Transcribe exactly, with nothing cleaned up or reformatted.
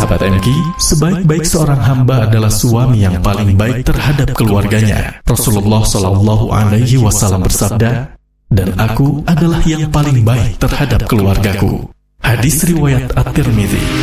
sahabat M Q, sebaik-baik seorang hamba adalah suami yang paling baik terhadap keluarganya. Rasulullah shallallahu alaihi wasallam bersabda, dan aku adalah yang paling baik terhadap keluargaku. Hadis riwayat At-Tirmidzi.